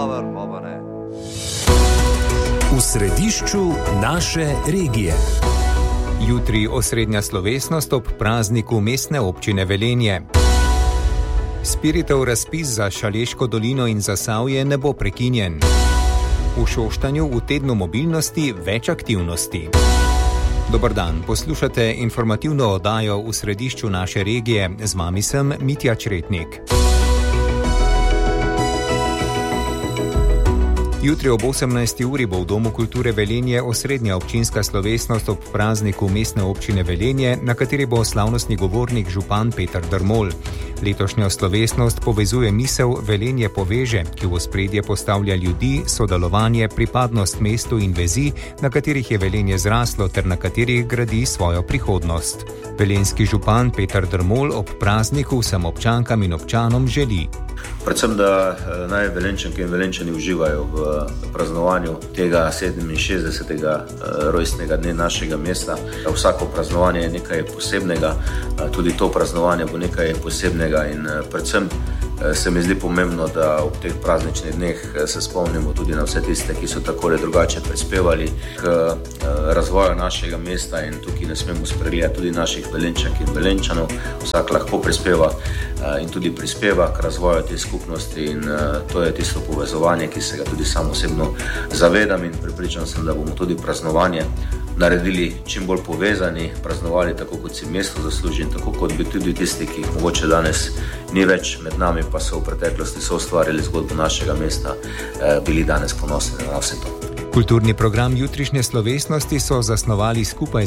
dobro, pa ne. V središču naše regije. Jutri osrednja slovesnost ob prazniku Mestne občine Velenje. Spiritov razpis za Šaleško dolino in Zasavje ne bo prekinjen. V Šoštanju v tednu mobilnosti več aktivnosti. Dober dan, poslušate informativno oddajo v središču naše regije. Z vami sem Mitja Čretnik. Jutri ob 18. uri bo v Domu kulture Velenje osrednja občinska slovesnost ob prazniku Mestne občine Velenje, na kateri bo slavnostni govornik župan Peter Drmol. Letošnjo slovesnost povezuje misel Velenje poveže, ki v ospredje postavlja ljudi, sodelovanje, pripadnost mestu in vezi, na katerih je Velenje zraslo ter na katerih gradi svojo prihodnost. Velenjski župan Peter Drmol ob prazniku vsem občankam in občanom želi: predvsem, da naj Velenjčanke in Velenjčani uživajo v praznovanju tega 67. rojstnega dne našega mesta. Vsako praznovanje je nekaj posebnega, tudi to praznovanje bo nekaj posebnega in predvsem se mi zdi pomembno, da ob teh prazničnih dneh se spomnimo tudi na vse tiste, ki so tako ali drugače prispevali k razvoju našega mesta in tukaj ne smemo spregledati tudi naših Velenjčank in Velenjčanov. Vsak lahko prispeva in tudi prispeva k razvoju te skupnosti in to je tisto povezovanje, ki se ga tudi sam osebno zavedam in prepričan sem, da bomo tudi praznovanje naredili čim bolj povezani, praznovali tako, kot si mesto zasluži in tako, kot bi tudi tisti, ki mogoče danes ni več med nami, pa so v preteklosti soustvarjali zgodbo našega mesta, bili danes ponosni na vse to. Kulturni program jutrišnje slovesnosti so zasnovali skupaj